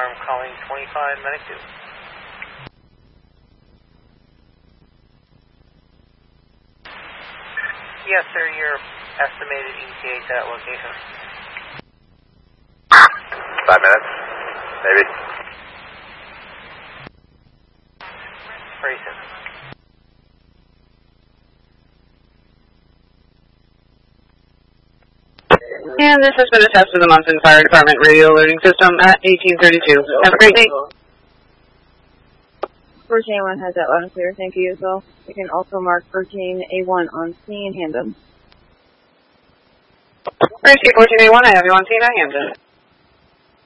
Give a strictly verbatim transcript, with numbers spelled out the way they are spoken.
alarm calling twenty-five Medic two. Yes, sir, your estimated E T A to that location. Five minutes, maybe. Very soon. And this has been attached to the Munson Fire Department radio alerting system at eighteen thirty-two. Have a great day. fourteen A one has that loud and clear. Thank you as well. You can also mark fourteen A one on scene and hand them. Rescue fourteen A one, I have you on scene and hand them.